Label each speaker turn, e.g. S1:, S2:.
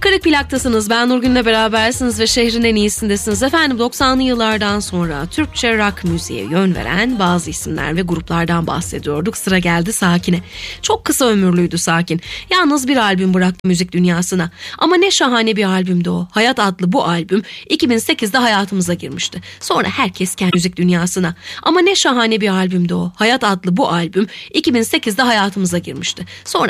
S1: Kırık Plak'tasınız. Ben Nurgül'le berabersiniz ve şehrin en iyisindesiniz. Efendim 90'lı yıllardan sonra Türkçe rock müziğe yön veren bazı isimler ve gruplardan bahsediyorduk. Sıra geldi Sakin'e. Çok kısa ömürlüydü Sakin. Yalnız bir albüm bıraktı müzik dünyasına. Ama ne şahane bir albümdü o. Hayat adlı bu albüm 2008'de hayatımıza girmişti. Sonra herkes kendi müzik dünyasına. Ama ne şahane bir albümdü o. Hayat adlı bu albüm 2008'de hayatımıza girmişti. Sonra